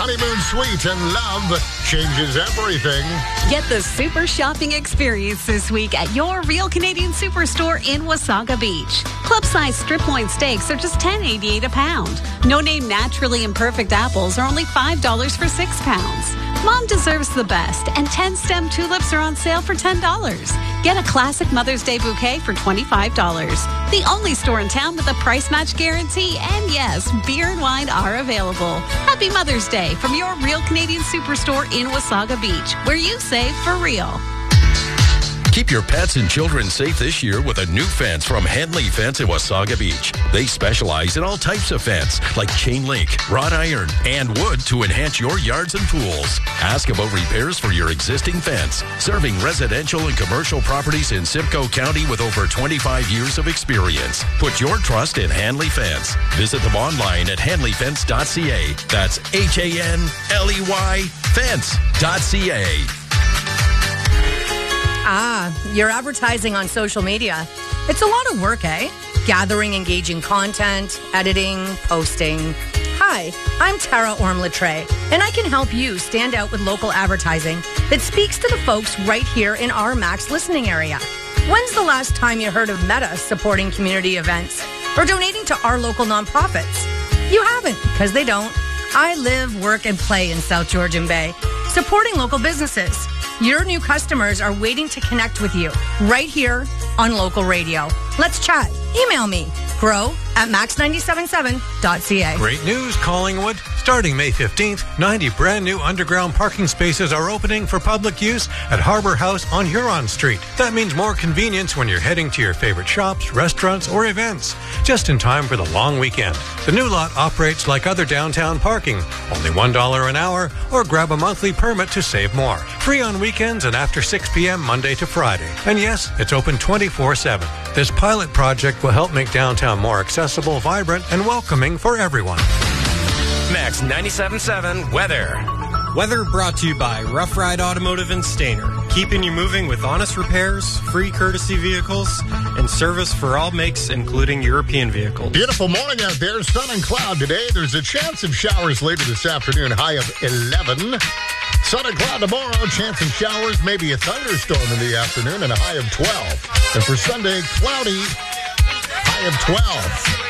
honeymoon suite, and love changes everything. Get the super shopping experience this week at your Real Canadian Superstore in Wasaga Beach. Club-size strip loin steaks are just $10.88 a pound. No-name naturally imperfect apples are only $5 for 6 pounds. Mom deserves the best, and 10-stem tulips are on sale for $10. Get a classic Mother's Day bouquet for $25. The only store in town with a price match guarantee, and yes, beer and wine are available. Happy Mother's Day from your Real Canadian Superstore in Wasaga Beach, where you save for real. Keep your pets and children safe this year with a new fence from Henley Fence in Wasaga Beach. They specialize in all types of fence, like chain link, wrought iron, and wood to enhance your yards and pools. Ask about repairs for your existing fence. Serving residential and commercial properties in Simcoe County with over 25 years of experience. Put your trust in Henley Fence. Visit them online at henleyfence.ca. That's HANLEY fence.ca. You're advertising on social media. It's a lot of work, eh? Gathering engaging content, editing, posting. Hi, I'm Tara Orm-Latre, and I can help you stand out with local advertising that speaks to the folks right here in our Max listening area. When's the last time you heard of Meta supporting community events or donating to our local nonprofits? You haven't, because they don't. I live, work, and play in South Georgian Bay, supporting local businesses. Your new customers are waiting to connect with you right here on local radio. Let's chat. Email me, grow@max977.ca. Great news, Collingwood. Starting May 15th, 90 brand new underground parking spaces are opening for public use at Harbour House on Huron Street. That means more convenience when you're heading to your favorite shops, restaurants, or events, just in time for the long weekend. The new lot operates like other downtown parking, only $1 an hour, or grab a monthly permit to save more. Free on weekends and after 6 p.m. Monday to Friday. And yes, it's open 24/7. This pilot project will help make downtown more accessible, vibrant, and welcoming for everyone. Max 97.7 Weather. Weather brought to you by Rough Ride Automotive and Stainer. Keeping you moving with honest repairs, free courtesy vehicles, and service for all makes, including European vehicles. Beautiful morning out there. Sun and cloud today. There's a chance of showers later this afternoon. High of 11. Sun and cloud tomorrow. Chance of showers. Maybe a thunderstorm in the afternoon and a high of 12. And for Sunday, cloudy. High of 12.